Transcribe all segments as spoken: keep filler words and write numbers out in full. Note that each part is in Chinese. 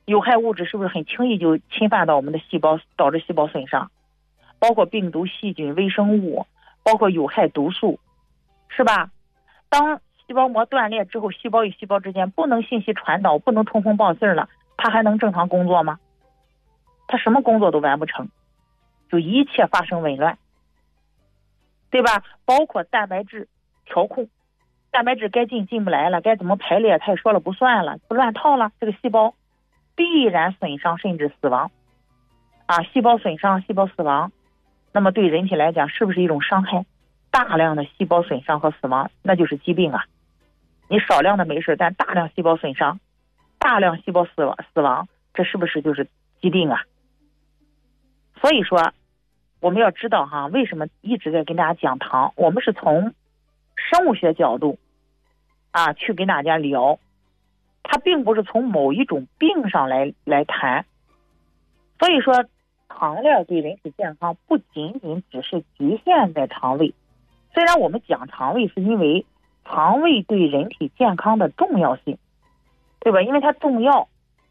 有害物质是不是很轻易就侵犯到我们的细胞，导致细胞损伤？包括病毒、细菌、微生物，包括有害毒素，是吧？当细胞膜断裂之后，细胞与细胞之间不能信息传导，不能通风报信了，它还能正常工作吗？它什么工作都完不成，就一切发生紊乱，对吧？包括蛋白质调控，蛋白质该进进不来了，该怎么排列它也说了不算了，不乱套了，这个细胞必然损伤甚至死亡啊！细胞损伤、细胞死亡，那么对人体来讲是不是一种伤害？大量的细胞损伤和死亡，那就是疾病啊！你少量的没事，但大量细胞损伤、大量细胞死亡，死亡，这是不是就是疾病啊？所以说，我们要知道哈，为什么一直在跟大家讲糖？我们是从生物学角度啊去跟大家聊，它并不是从某一种病上来来谈。所以说，糖类对人体健康不仅仅只是局限在肠胃。虽然我们讲肠胃是因为肠胃对人体健康的重要性，对吧？因为它重要，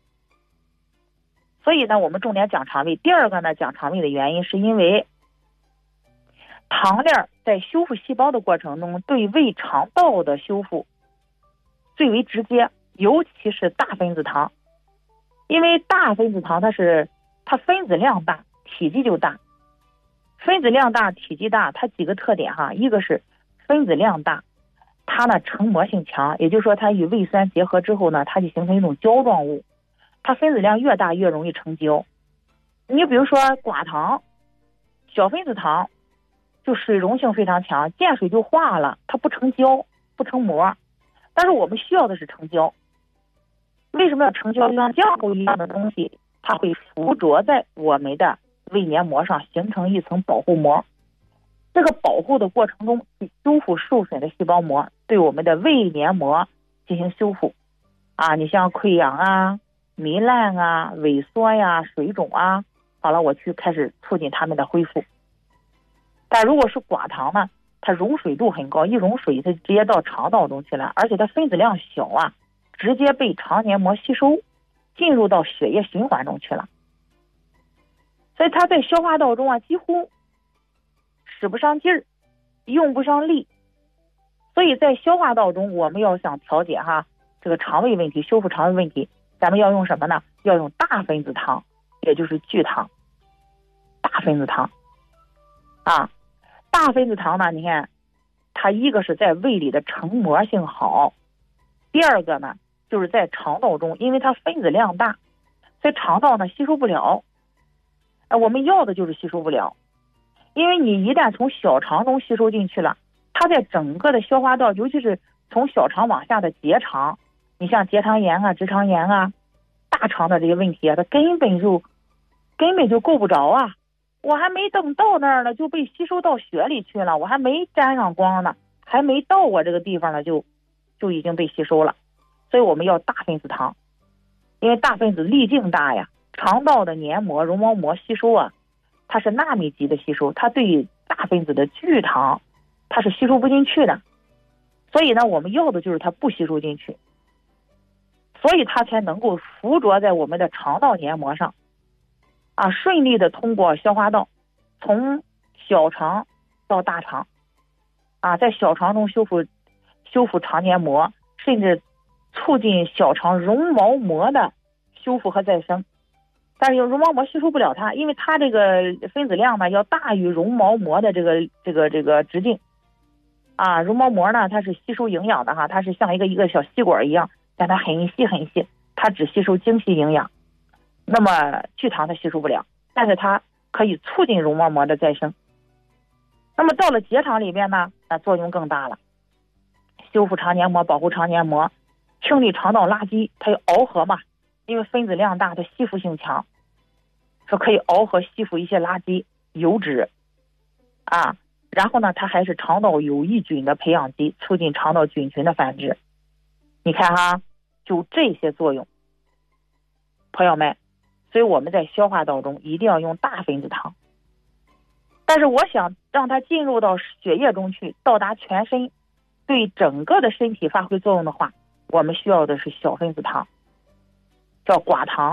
所以呢，我们重点讲肠胃。第二个呢，讲肠胃的原因是因为糖类在修复细胞的过程中，对胃肠道的修复最为直接，尤其是大分子糖。因为大分子糖它是它分子量大，体积就大。分子量大，体积大，它几个特点哈，一个是分子量大，它呢成膜性强，也就是说它与胃酸结合之后呢，它就形成一种胶状物。它分子量越大越容易成胶。你比如说寡糖、小分子糖，就水溶性非常强，见水就化了，它不成胶，不成膜。但是我们需要的是成胶。为什么要成胶？就像浆糊一样的东西，它会附着在我们的胃黏膜上，形成一层保护膜。这个保护的过程中，修复受损的细胞膜，对我们的胃黏膜进行修复。啊，你像溃疡啊、糜烂啊、萎缩呀、水肿啊，好了，我去开始促进它们的恢复。但如果是寡糖呢，它溶水度很高，一溶水它直接到肠道中去了，而且它分子量小啊，直接被肠黏膜吸收，进入到血液循环中去了。所以它在消化道中啊，几乎使不上劲儿，用不上力。所以在消化道中，我们要想调节哈这个肠胃问题，修复肠胃问题，咱们要用什么呢？要用大分子糖，也就是聚糖。大分子糖啊，大分子糖呢，你看它一个是在胃里的成膜性好，第二个呢就是在肠道中，因为它分子量大，所以肠道呢吸收不了。呃，我们要的就是吸收不了，因为你一旦从小肠中吸收进去了，它在整个的消化道，尤其是从小肠往下的结肠，你像结肠炎啊、直肠炎啊、大肠的这些问题啊，它根本就根本就够不着啊！我还没等到那儿呢，就被吸收到血里去了，我还没沾上光呢，还没到我这个地方呢，就就已经被吸收了。所以我们要大分子糖，因为大分子粒径大呀，肠道的黏膜、绒毛膜吸收啊，它是纳米级的吸收，它对大分子的聚糖它是吸收不进去的。所以呢，我们要的就是它不吸收进去，所以它才能够附着在我们的肠道黏膜上啊，顺利的通过消化道，从小肠到大肠啊，在小肠中修复修复肠黏膜，甚至促进小肠绒毛膜的修复和再生。但是绒毛膜吸收不了它，因为它这个分子量呢要大于绒毛膜的这个这个这个直径啊。绒毛膜呢它是吸收营养的哈，它是像一个一个小吸管一样，但它很细很细，它只吸收精细营养。那么聚糖它吸收不了，但是它可以促进绒毛膜的再生。那么到了结肠里面呢，那作用更大了，修复肠黏膜，保护肠黏膜，清理肠道垃圾，它有螯合嘛，因为分子量大，它吸附性强，说可以螯合吸附一些垃圾油脂啊。然后呢，它还是肠道有益菌的培养基，促进肠道菌群的繁殖。你看哈，就这些作用，朋友们，所以我们在消化道中一定要用大分子糖。但是我想让它进入到血液中去，到达全身，对整个的身体发挥作用的话，我们需要的是小分子糖，叫寡糖。